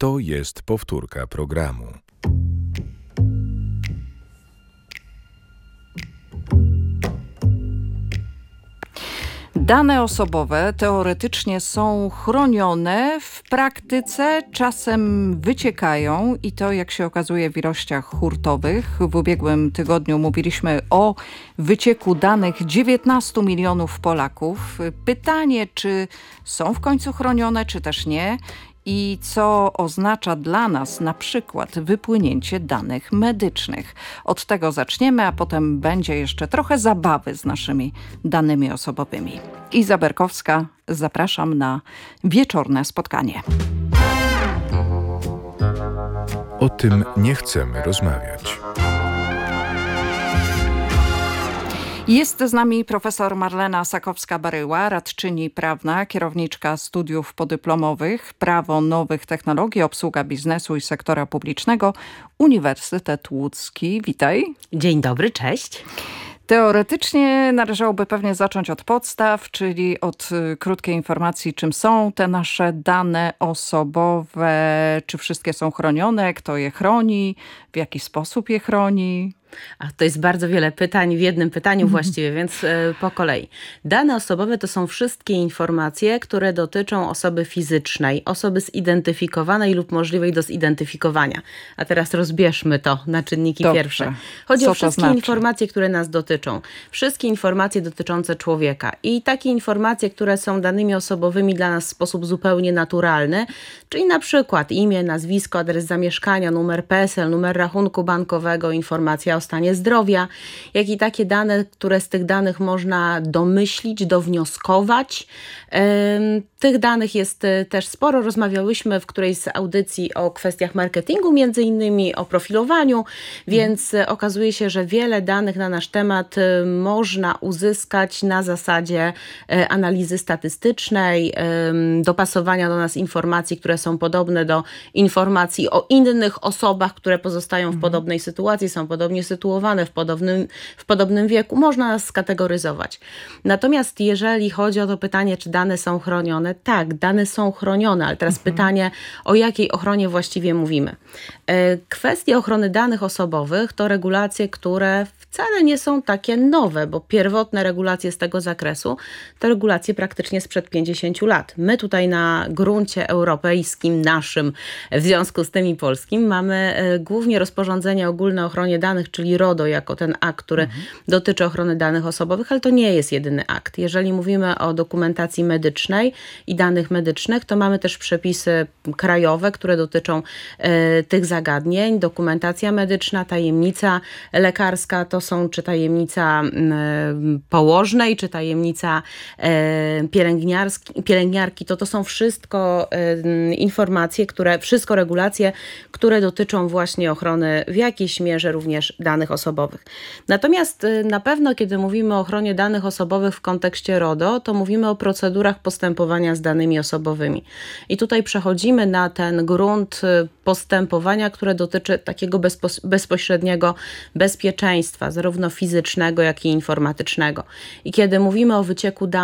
To jest powtórka programu. Dane osobowe teoretycznie są chronione, w praktyce czasem wyciekają i to, jak się okazuje, w ilościach hurtowych. W ubiegłym tygodniu mówiliśmy o wycieku danych 19 milionów Polaków. Pytanie, czy są w końcu chronione, czy też nie? I co oznacza dla nas na przykład wypłynięcie danych medycznych. Od tego zaczniemy, a potem będzie jeszcze trochę zabawy z naszymi danymi osobowymi. Iza Berkowska, zapraszam na wieczorne spotkanie. O tym nie chcemy rozmawiać. Jest z nami profesor Marlena Sakowska-Baryła, radczyni prawna, kierowniczka studiów podyplomowych, prawo nowych technologii, obsługa biznesu i sektora publicznego, Uniwersytet Łódzki. Witaj. Dzień dobry, cześć. Teoretycznie należałoby pewnie zacząć od podstaw, czyli od krótkiej informacji, czym są te nasze dane osobowe, czy wszystkie są chronione, kto je chroni, w jaki sposób je chroni. To jest bardzo wiele pytań w jednym pytaniu właściwie, więc po kolei. Dane osobowe to są wszystkie informacje, które dotyczą osoby fizycznej, osoby zidentyfikowanej lub możliwej do zidentyfikowania. A teraz rozbierzmy to na czynniki pierwsze. Chodzi o wszystkie informacje, które nas dotyczą. Wszystkie informacje dotyczące człowieka. I takie informacje, które są danymi osobowymi dla nas w sposób zupełnie naturalny, czyli na przykład imię, nazwisko, adres zamieszkania, numer PESEL, numer rachunku bankowego, informacja o stanie zdrowia, jak i takie dane, które z tych danych można domyślić, downioskować. Tych danych jest też sporo. Rozmawiałyśmy w którejś z audycji o kwestiach marketingu, między innymi o profilowaniu, więc okazuje się, że wiele danych na nasz temat można uzyskać na zasadzie analizy statystycznej, dopasowania do nas informacji, które są podobne do informacji o innych osobach, które pozostają w podobnej sytuacji, są podobnie sytuowane, w podobnym wieku. Można nas skategoryzować. Natomiast jeżeli chodzi o to pytanie, czy dane są chronione, tak, dane są chronione, ale teraz pytanie, o jakiej ochronie właściwie mówimy. Kwestie ochrony danych osobowych to regulacje, które wcale nie są takie nowe, bo pierwotne regulacje z tego zakresu to regulacje praktycznie sprzed 50 lat. My tutaj na gruncie europejskim, naszym, w związku z tym i polskim, mamy głównie rozporządzenie ogólne o ochronie danych, czyli RODO jako ten akt, który dotyczy ochrony danych osobowych, ale to nie jest jedyny akt. Jeżeli mówimy o dokumentacji medycznej i danych medycznych, to mamy też przepisy krajowe, które dotyczą tych zagadnień. Dokumentacja medyczna, tajemnica lekarska to są czy tajemnica położnej, czy tajemnica pielęgniarki, to są wszystko informacje, wszystko regulacje, które dotyczą właśnie ochrony w jakiejś mierze również danych osobowych. Natomiast na pewno, kiedy mówimy o ochronie danych osobowych w kontekście RODO, to mówimy o procedurach postępowania z danymi osobowymi. I tutaj przechodzimy na ten grunt postępowania, które dotyczy takiego bezpośredniego bezpieczeństwa, zarówno fizycznego, jak i informatycznego. I kiedy mówimy o wycieku danych,